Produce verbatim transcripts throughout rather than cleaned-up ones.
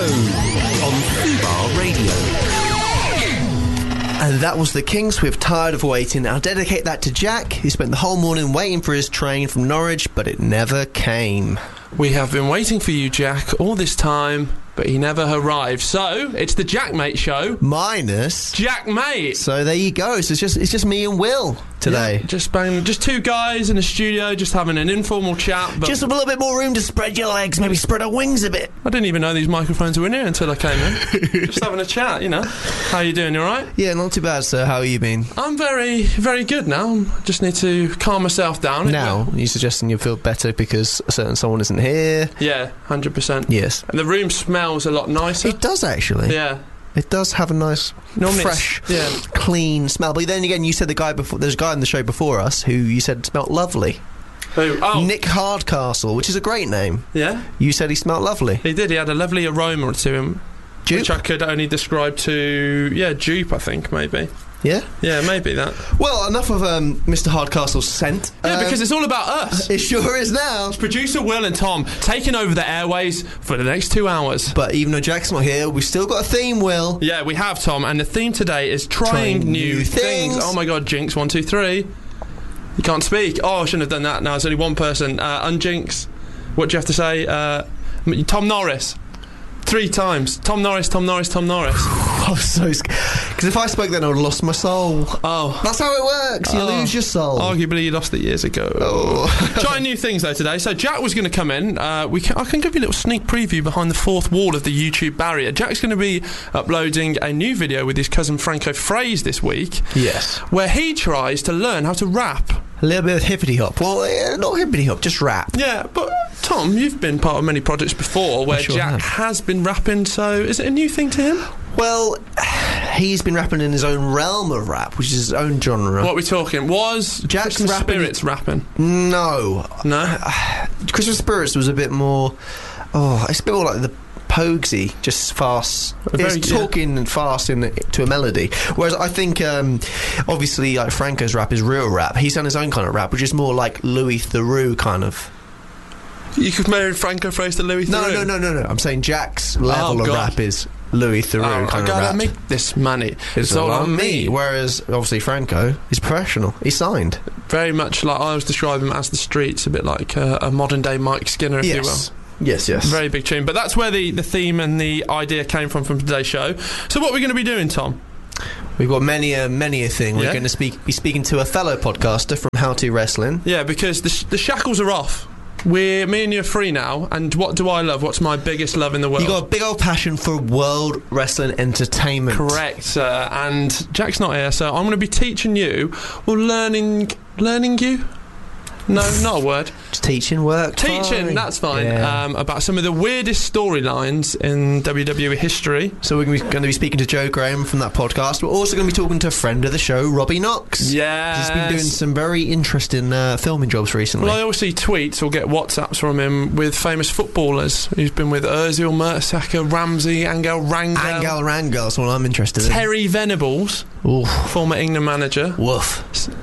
on Fubar Radio. And that was the Kings with Tired of Waiting. I'll dedicate that to Jack, who spent the whole morning waiting for his train from Norwich, but it never came. We have been waiting for you, Jack, all this time, but he never arrived. So, it's the Jack Mate Show. Minus Jack Mate. So there you go. So it's just it's just me and Will today. Yeah, just bang, just two guys in a studio, just having an informal chat. But just a little bit more room to spread your legs, maybe spread our wings a bit. I didn't even know these microphones were in here until I came in. Just having a chat, you know. How you doing? You all right? Yeah, not too bad, sir. How have you been? I'm very, very good now. I just need to calm myself down. Now, are you suggesting you feel better because a certain someone isn't here? Yeah, one hundred percent. Yes. And the room smells a lot nicer. It does, actually. Yeah. It does have a nice, Normally fresh, yeah. clean smell. But then again, you said the guy before. There's a guy on the show before us who you said smelled lovely. Who? Oh. Nick Hardcastle, which is a great name. Yeah. You said he smelled lovely. He did. He had a lovely aroma to him. Dupe? Which I could only describe to, yeah, dupe, I think, maybe. Yeah? Yeah, maybe that. Well, enough of um, Mister Hardcastle's scent. Yeah, um, because it's all about us. It sure is now. It's producer Will and Tom taking over the airways for the next two hours. But even though Jack's not here, we've still got a theme, Will. Yeah, we have, Tom, and the theme today is trying, Trying new, new things. things. Oh my god, Jinx, one, two, three. You can't speak. Oh, I shouldn't have done that. Now it's only one person. Uh, Unjinx. What do you have to say? Uh, Tom Norris. Three times. Tom Norris, Tom Norris, Tom Norris. I'm so scared. Because if I spoke then, I would have lost my soul. Oh. That's how it works. You Oh. lose your soul. Arguably, you lost it years ago. Oh. Trying new things, though, today. So Jack was going to come in. Uh, we can, I can give you a little sneak preview behind the fourth wall of the YouTube barrier. Jack's going to be uploading a new video with his cousin Franco Fraze this week. Yes. Where he tries to learn how to rap. A little bit of hippity hop. Well, eh, not hippity hop, just rap. Yeah, but Tom, you've been part of many projects before where sure Jack have. has been rapping, so is it a new thing to him? Well, he's been rapping in his own realm of rap, which is his own genre. What are we talking? Was Jack's Christmas rapping- Spirits rapping? No. No? Christmas Spirits was a bit more... Oh, it's a bit more like the Poguesy, just fast. Very- It's talking and fast in, to a melody. Whereas I think, um, obviously, like Franco's rap is real rap. He's done his own kind of rap, which is more like Louis Theroux kind of. You could marry Franco Fraze to Louis No, Theroux? no, no, no, no. I'm saying Jack's level Oh, of God. rap is Louis Theroux Oh, I kind of gotta rap. make this money. It's all on me. Whereas, obviously, Franco is professional. He's signed. Very much like I was describing him as the streets, a bit like uh, a modern day Mike Skinner, if you will. Yes. Yes, yes. Very big tune. But that's where the, the theme and the idea came from from today's show. So what are we going to be doing, Tom? We've got many a many a thing. We're Yeah. going to speak be speaking to a fellow podcaster from How To Wrestling. Yeah, because the, sh- the shackles are off. We're me and you are free now. And what do I love? What's my biggest love in the world? You got a big old passion for world wrestling entertainment. Correct, sir. And Jack's not here, so I'm going to be teaching you, or learning, learning you. No, not a word. Just teaching work. Teaching, fine. that's fine. Yeah. Um, about some of the weirdest storylines in W W E history. So we're going to be speaking to Joe Graham from that podcast. We're also going to be talking to a friend of the show, Robbie Knox. Yeah, He's been doing some very interesting uh, filming jobs recently. Well, I always see tweets or get WhatsApps from him with famous footballers. He's been with Ozil, Mertesacker, Ramsey, Angel Rangel, Angel Rangel, that's what I'm interested in. Terry Venables, Oof. former England manager. Woof.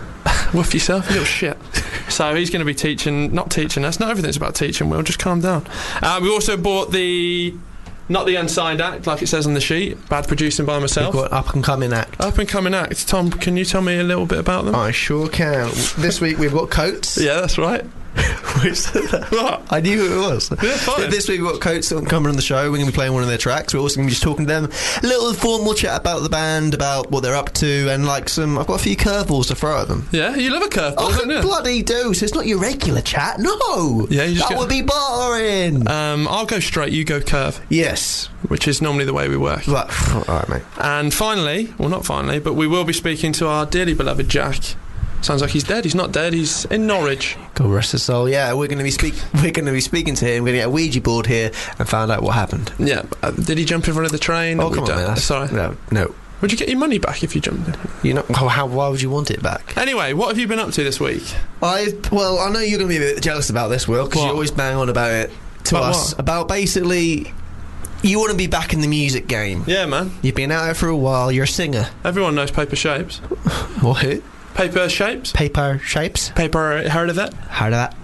Woof yourself, you little shit. So he's going to be teaching, not teaching us. Not everything's about teaching, Will. Just calm down. Uh, we also bought the, not the unsigned act, like it says on the sheet. Bad producing by myself. We've got an up and coming act. Up and coming act. Tom, can you tell me a little bit about them? I sure can. This week we've got Coates. Yeah, that's right. Which What? I knew who it was. Yeah, fine. This week we've got Coates coming on the show. We're going to be playing one of their tracks. We're also going to be just talking to them. A little informal chat about the band, about what they're up to, and like some. I've got a few curveballs to throw at them. Yeah, you love a curveball, Oh, don't you? bloody do! So it's not your regular chat. No. Yeah, you just that get- would be boring. Um, I'll go straight, you go curve, yes. which is normally the way we work. But, all right, mate. And finally, well, not finally, but we will be speaking to our dearly beloved Jack. Sounds like he's dead. He's not dead. He's in Norwich. God rest his soul. Yeah, we're going to be speak. We're going to be speaking to him. We're going to get a Ouija board here and find out what happened. Yeah. Uh, did he jump in front of the train? Oh, We come on, don't- man. That's, Sorry. No, no. Would you get your money back if you jumped in? You know, oh, how? Why would you want it back? Anyway, what have you been up to this week? I well, I know you're going to be a bit jealous about this, Will, because What? you always bang on about it to About us what? about basically you want to be back in the music game. Yeah, man. You've been out there for a while. You're a singer. Everyone knows Paper Shapes. What? Paper Shapes? Paper Shapes. Paper, heard of it? Heard of that?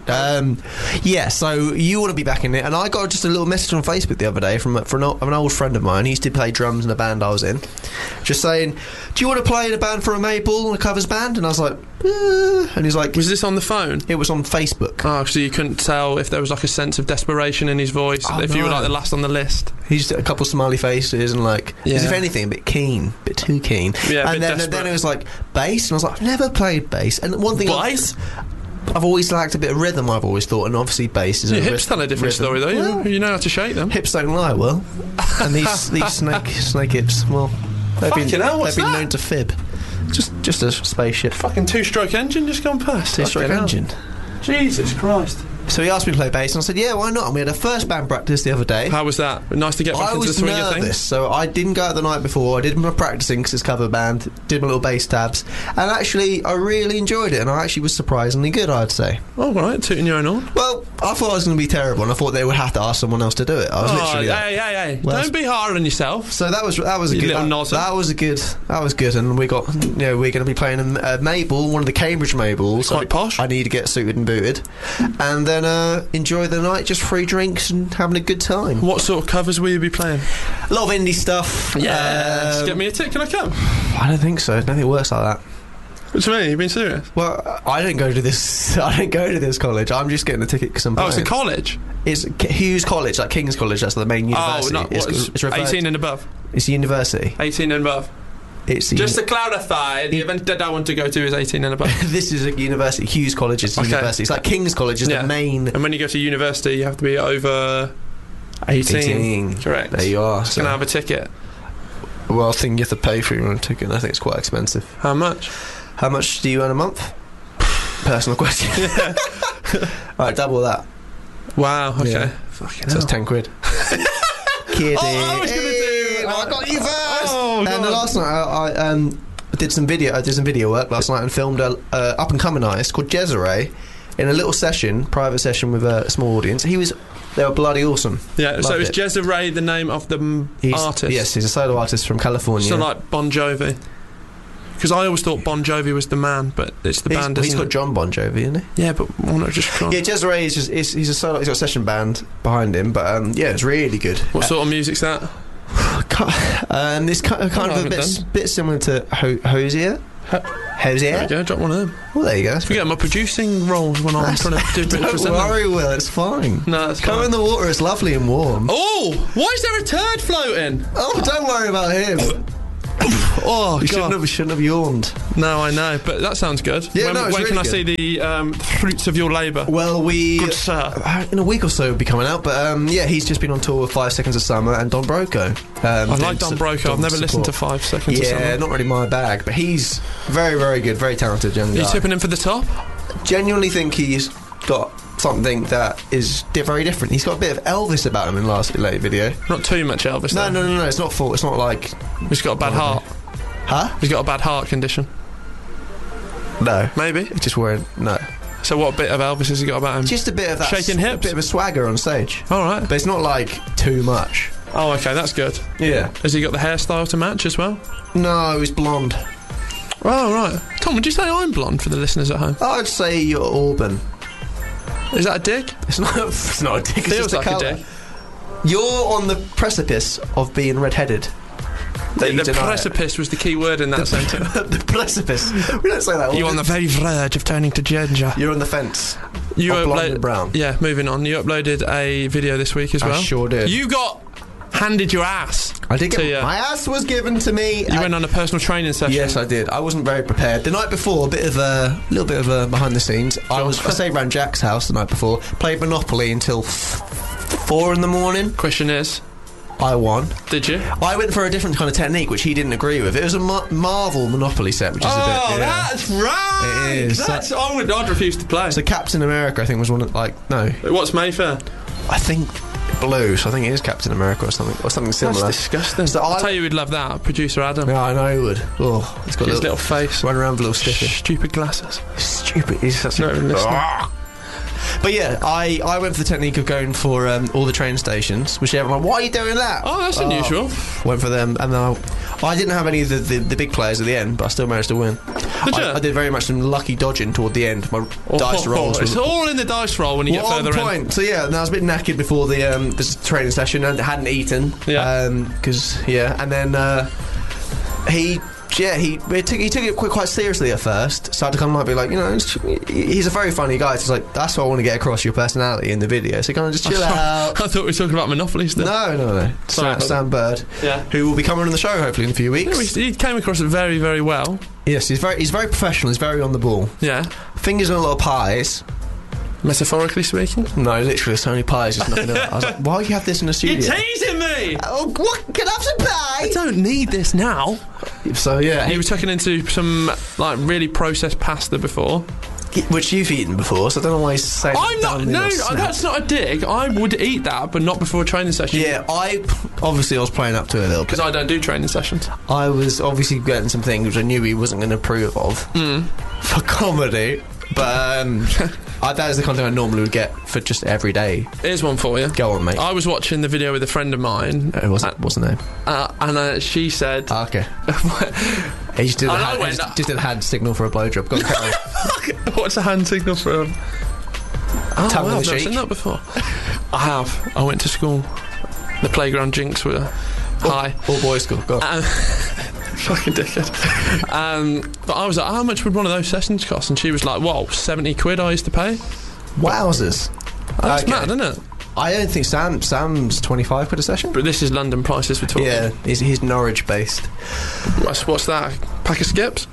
Um, yeah, so you want to be back in it, and I got just a little message on Facebook the other day from from an, an old friend of mine. He used to play drums in a band I was in, just saying, "Do you want to play in a band for a Mabel and a covers band?" And I was like, uh, and he's like, Was this on the phone? "It was on Facebook." Oh, so you couldn't tell if there was like a sense of desperation in his voice, Oh, if you were no. like the last on the list. He's just a couple smiley faces and like, Yeah. as if anything, a bit keen, a bit too keen. Yeah, a and bit then, desperate. then it was like bass, and I was like, I've never played bass. And one thing, Bass? I've, I've always liked a bit of rhythm. I've always thought, and obviously bass is Your a hips ryth- tell a different rhythm. story though. Well, you, you know how to shake them. hips don't lie, well, and these these snake snake hips, well, they've been Fucking hell, what's they've been that? known to fib. Just just a spaceship, Fucking two-stroke engine just gone past. two-stroke Fucking hell. engine. Jesus Christ. So he asked me to play bass, and I said, yeah, why not? And we had a first band practice the other day. How was that? Nice to get back I into the was swing of nervous, things. so I didn't go out the night before. I did my practicing because it's cover band, did my little bass tabs, and actually I really enjoyed it, and I actually was surprisingly good, I'd say. All right, tooting your own horn. Well, I thought I was going to be terrible, and I thought they would have to ask someone else to do it. I was Oh, literally that. hey, hey, hey! Well, Don't be hard on yourself. So that was that was a You good little that, nozzer. that was a good that was good, and we got you know we're going to be playing a, a Mabel, one of the Cambridge Mabels. Quite I, posh. I need to get suited and booted, and then uh, enjoy the night, just free drinks and having a good time. What sort of covers will you be playing? A lot of indie stuff. Just Um, get me a tick. Can I come? I don't think so. I don't think it works like that. What do you mean? You being serious? Well, I don't go to this. I don't go to this college. I'm just getting a ticket because I'm. Oh, it's a playing. college. It's K- Hughes College, like King's College. That's the main Oh, university. not it's, what, it's referred- eighteen and above. It's a university. eighteen and above. It's the Just uni- to clarify, the event that I want to go to is eighteen and above. this is a university. Hughes College is a Okay. university. It's like King's College is Yeah. the main. And when you go to university, you have to be over eighteen. eighteen. Correct. There you are. Just So, gonna have a ticket. well, I think you have to pay for your own ticket. And I think it's quite expensive. How much? How much do you earn a month? Personal question. All right, double that. Wow. Okay. Yeah. Fucking So hell. it's ten quid. Kidding. Oh, I was gonna Hey, do- I got you first. Oh, and God. the last night I, I um, did some video. I did some video work last night and filmed a uh, up and coming artist called Jezere in a little session, private session with a small audience. He was, they were bloody awesome. Yeah. So Loved is it. Jezere the name of the m- He's, artist? Yes, he's a solo artist from California. So like Bon Jovi. Because I always thought Bon Jovi was the man, but it's the he's, band. he's isn't got it? John Bon Jovi, isn't he? Yeah, but why not just try? Yeah, Jezere is just is, he's a solo. He's got a session band behind him, but um, yeah, it's really good. What sort of music's that? Um, it's kind, kind I of a haven't bit, done. bit similar to Ho- Hosier. There Hosier. we go. Drop one of them. Well, there you go. Forget my producing roles when I'm That's- trying to do a bit of Don't present. worry, Will. It's fine. No, it's Come fine. in the water. It's lovely and warm. Oh, why is there a turd floating? Oh, don't worry about him. Oh, You God. shouldn't have, shouldn't have yawned. No, I know, but that sounds good. Yeah, when no, it's when can really I see the um, fruits of your labour? Well, we Good sir. uh, in a week or so will be coming out, but um, yeah, he's just been on tour with Five Seconds of Summer and Don Broco. Um, I doing like Don su- Broco. I've doing never listened to support. Five Seconds of Yeah, Summer. not really my bag, but he's very, very good, very talented young Are you guy. tipping him for the top? Genuinely think he's got something that is di- very different. He's got a bit of Elvis about him in the last late video. Not too much Elvis. No, though. no, no, no. It's not full. It's not like, He's got a bad Oh, heart. huh? He's got a bad heart condition. No, Maybe. it's just wearing no. So what bit of Elvis has he got about him? Just a bit of that Shaking s- hips? bit of a swagger on stage, All right. but it's not like too much. Oh, okay, that's good. Yeah. Has he got the hairstyle to match as well? No, he's blonde. Oh, right. Tom, would you say I'm blonde for the listeners at home? I'd say you're Auburn. Is that a dig? It's not. It's not a dick. It's Feels just a like a colour. dig. You're on the precipice of being red-headed. That you The deny it. precipice was the key word in that sentence. The precipice. We don't say that. You're on the very verge of turning to ginger. You're on the fence. You of blonde upload- and brown. Yeah, moving on. You uploaded a video this week as I well. sure did. You got handed your ass. I did get to you. my ass was given to me. You at- went on a personal training session. Yes, I did. I wasn't very prepared. The night before, a bit of a little bit of a behind the scenes. I was I stayed around Jack's house the night before. Played Monopoly until f- four in the morning. Question is, I won. did you? I went for a different kind of technique, which he didn't agree with. It was a Mar- Marvel Monopoly set, which is Oh, a bit. Yeah. that's right. It is. That's, I would. I'd refuse to play. So Captain America, I think, was one of like no, What's Mayfair? I think blue. So I think it is Captain America or something or something similar. That's disgusting. So I'll I- tell you who'd love that. Producer Adam. Yeah, I know he would. Oh, he's got a His little, little face. run around with a little sticker. Stupid glasses. Stupid. He's such Not a even listening. Ah. But yeah, I, I went for the technique of going for um, all the train stations, which everyone, why are you doing that? Oh, that's unusual. Went for them, and then I, I didn't have any of the, the, the big players at the end, but I still managed to win. Did you? I, I did very much some lucky dodging toward the end. My oh, dice rolls. It's were, all in the dice roll when you well, get further on point. in. So yeah, and I was a bit knackered before the um, this training session and hadn't eaten. Yeah. Because um, yeah, and then uh, he. Yeah, he he took, he took it quite, quite seriously at first. So I had to kind of like be like, you know, he's a very funny guy. So it's like, that's what I want to get across, your personality in the video. So kind of just chill out. I thought we were talking about Monopoly still. No, no, no. Sam, Sam Bird, yeah. who will be coming on the show hopefully in a few weeks. Yeah, he came across it very, very well. Yes, he's very he's very professional. He's very on the ball. Yeah. Fingers on a lot of pies. Metaphorically speaking? No, literally, so many pies. Just nothing else. I was like, why do you have this in the studio? You're teasing me! Oh, what? Can I have some pie? I don't need this now. So, yeah. He was tucking into some, like, really processed pasta before. Which you've eaten before, so I don't know why he's saying I'm not, no, that's not a dig. I would eat that, but not before a training session. Yeah, I, obviously I was playing up to it a little bit. Because I don't do training sessions. I was obviously getting some things which I knew he wasn't going to approve of. Mm. For comedy. But, um... I, that is the content I normally would get for just every day. Here's one for you. Go on, mate. I was watching the video with a friend of mine. It wasn't, what's the name? Uh, and uh, she said... Oh, okay. He just did, a hand, went, just, just did a hand signal for a blowjob. Go on, what's a hand signal for a... Oh, Tongue wow, on I've the never cheek. seen that before. I have. I went to school. The playground jinx were high. All boys school. Go on. Um, fucking dickhead. Um, but I was like, how much would one of those sessions cost? And she was like, whoa, seventy quid I used to pay? Wowzers. That's Okay. mad, isn't it? I don't think Sam Sam's twenty-five quid a session. But this is London prices we're talking. Yeah, he's, he's Norwich based. What's, what's that? Pack of skips?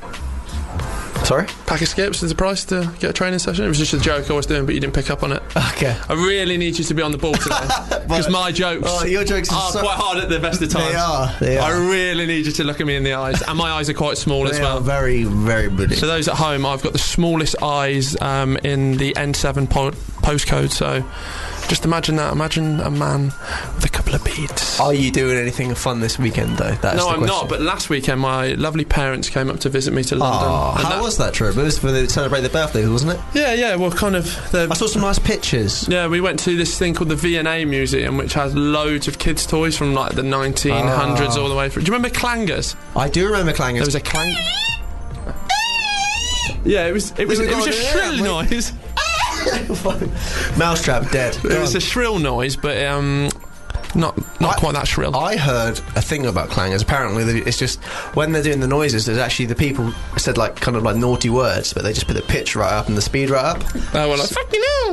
Sorry? Pack of skips is the price to get a training session? It was just a joke I was doing, but you didn't pick up on it. Okay. I really need you to be on the ball today. Because my jokes Oh, your jokes are are so- quite hard at the best of times. They are. They are. I really need you to look at me in the eyes. And my eyes are quite small They as are well. very, very pretty. So those at home, I've got the smallest eyes um, in the N seven po- postcode. So just imagine that. Imagine a man with a couple of beads. Are you doing anything fun this weekend, though? That's No, the I'm question. not. But last weekend, my lovely parents came up to visit me to London. Oh, And how that- was that trip? It was for the celebrate their birthdays, wasn't it? Yeah, yeah. Well, kind of. I The, saw some nice pictures. yeah, we went to this thing called the V and A Museum, which has loads of kids' toys from like the nineteen hundreds Oh. all the way through. Do you remember clangers? I do remember clangers. There was a clang. Yeah, it was. It was. It It was was a on- shrill yeah, noise. Mousetrap dead. It was a shrill noise, but um, not not I- quite that shrill. I heard a thing about clangers. Apparently, that it's just when they're doing the noises, there's actually the people said like kind of like naughty words, but they just put the pitch right up and the speed right up. Oh, well, like, fuck you know.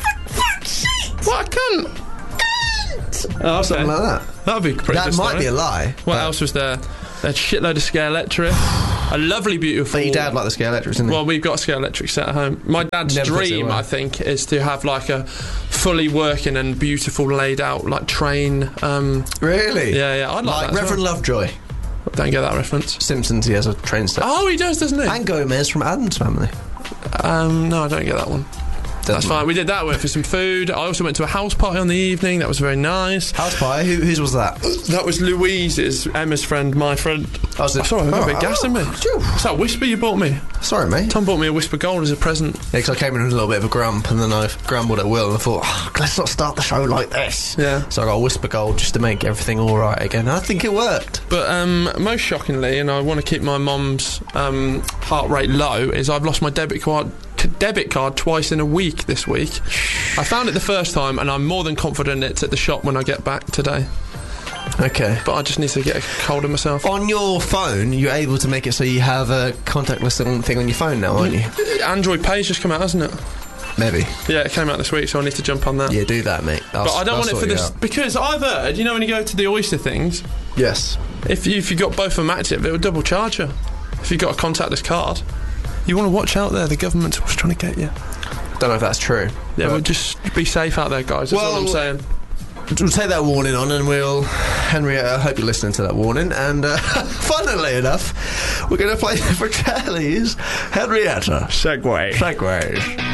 What a cunt. Oh, okay. Something like that. That'd be a pretty That good might story. be a lie. What but- else was there? They had a shitload of Scale Electric. A lovely, beautiful... But your dad liked the Scale Electrics, didn't he? Well, we've got a Scale Electric set at home. My dad's Never puts it dream, away. I think, is to have like a fully working and beautiful laid out like train. Um, Really? yeah, yeah, I'd like, Like that. as Reverend well. Lovejoy. Don't get that reference. Simpsons, he has a train set. Oh, he does, doesn't he? And Gomez from Addams Family. Um, no, I don't get that one. That's Doesn't- fine. We did that. Went for some food. I also went to a house party on the evening. That was very nice. House Pie, who, whose was that? That was Louise's, Emma's friend, my friend. Oh, was it- Oh, sorry, I've got a bit oh, of gas in me. oh, phew. What's that whisper you bought me? Sorry, mate. Tom bought me a Whisper Gold as a present. Yeah, because I came in with a little bit of a grump, and then I grumbled at Will, and I thought, oh, let's not start the show like this. Yeah. So I got a Whisper Gold just to make everything all right again. And I think it worked. But um, most shockingly, and I want to keep my mum's um, heart rate low, is I've lost my debit card t- debit card twice in a week this week. I found it the first time, and I'm more than confident it's at the shop when I get back today. Okay. But I just need to get a hold of myself. On your phone, you're able to make it so you have a contactless thing on your phone now, aren't you? Android Pay's just come out, hasn't it? Maybe. Yeah, it came out this week, so I need to jump on that. Yeah, do that, mate. I'll, But I don't I'll want it sort for you this out. because I've heard, you know, when you go to the Oyster things, Yes. if you if you got both of them active, it will double charge you. If you got a contactless card, you want to watch out there. The government's always trying to get you. Don't know if that's true. Yeah, but well, just be safe out there, guys. That's all Well, I'm saying. we'll take that warning on, and we'll, Henrietta, I hope you're listening to that warning. And uh, funnily enough, we're going to play for Charlie's Henrietta. Segway. Segways.